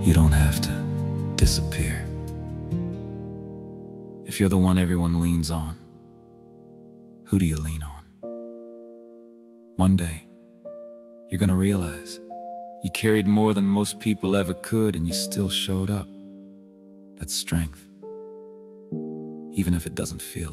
You don't have to disappear. If you're the one everyone leans on, who do you lean on? One day, you're gonna realize you carried more than most people ever could, and you still showed up. That's strength, even if it doesn't feel